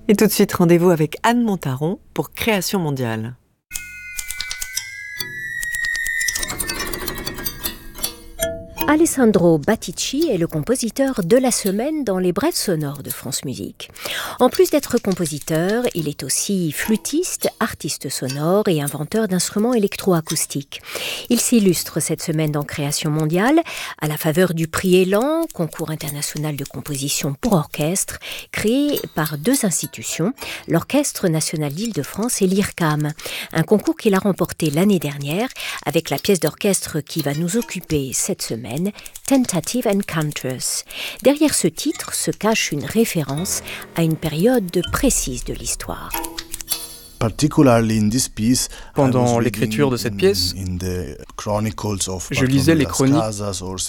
Et tout de suite, rendez-vous avec Anne Montaron pour Création mondiale. Alessandro Battici est le compositeur de la semaine dans les brèves sonores de France Musique. En plus d'être compositeur, il est aussi flûtiste, artiste sonore et inventeur d'instruments électroacoustiques. Il s'illustre cette semaine dans Création mondiale à la faveur du prix Élan, concours international de composition pour orchestre, créé par deux institutions, l'Orchestre national d'Île-de-France et l'IRCAM. Un concours qu'il a remporté l'année dernière avec la pièce d'orchestre qui va nous occuper cette semaine, Tentative Encounters. Derrière ce titre se cache une référence à une période précise de l'histoire. Pendant l'écriture de cette pièce, je lisais les chroniques